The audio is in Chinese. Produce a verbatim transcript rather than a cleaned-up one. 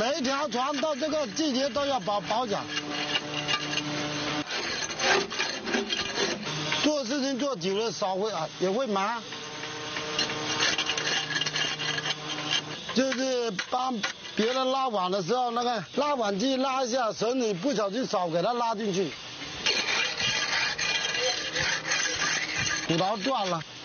每一条船到这个季节都要保保养。做事情做久了，手会啊也会麻。就是帮别人拉网的时候，那个拉网机拉一下，绳你不小心手给它拉进去，骨头断了。